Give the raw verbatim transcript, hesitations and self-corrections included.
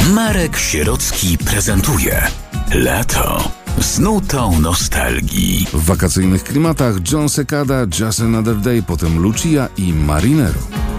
Marek Sierocki prezentuje Lato z nutą nostalgii. W wakacyjnych klimatach John Cicada, Just Another Day, potem Lucia i Marinero.